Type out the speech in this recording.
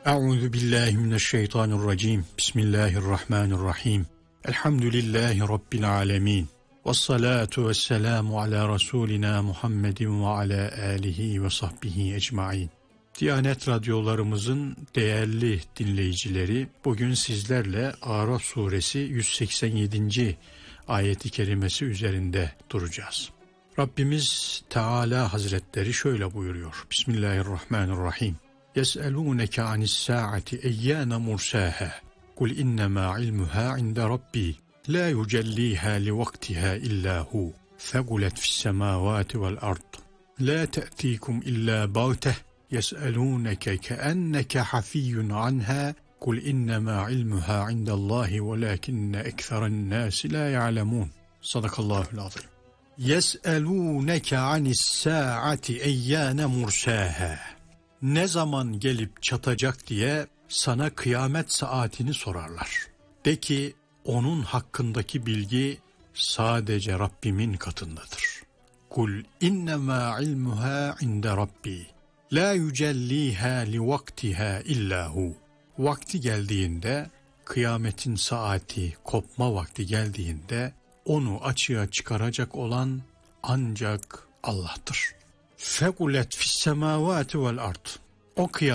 Euzu billahi mineşşeytanirracim. Bismillahirrahmanirrahim. Elhamdülillahi rabbil alamin. Ves salatu vesselamu ala rasulina Muhammedin ve ala alihi ve sahbihi ecmaîn. Diyanet radyolarımızın değerli dinleyicileri, bugün sizlerle Araf suresi 187. ayeti kerimesi üzerinde duracağız. Rabbimiz Teala Hazretleri şöyle buyuruyor. Bismillahirrahmanirrahim. يَسْأَلُونَكَ عَنِ السَّاعَةِ اَيَّانَ مُرْسَاهَا قُلْ إِنَّمَا عِلْمُهَا عِنْدَ رَبِّي لَا يُجَلِّيهَا لِوَقْتِهَا إِلَّا هُوَ ثَقُلَتْ فِي السَّمَاوَاتِ وَالْأَرْضِ لَا تَأْتِيكُمْ إِلَّا بَغْتَةً يَسْأَلُونَكَ كَأَنَّكَ حَفِيٌّ عَنْهَا قُلْ إِنَّمَا عِلْمُهَا عِنْدَ اللّٰهِ وَلَكِنَّ أَكْثَرَ النَّاسِ لَا يَعْلَمُونَ Sadakallahul azim. يَسْأَلُونَكَ عَنِ السَّاعَةِ اَيَّانَ مُرْسَاهَا Ne zaman gelip çatacak diye sana kıyamet saatini sorarlar. De ki onun hakkındaki bilgi sadece Rabbimin katındadır. Kul innema ilmuha inde Rabbi la yücelliha li vaktiha illa hu. Vakti geldiğinde, kıyametin saati, kopma vakti geldiğinde onu açığa çıkaracak olan ancak Allah'tır. Fekulet fis semavati vel ard. O kıyamet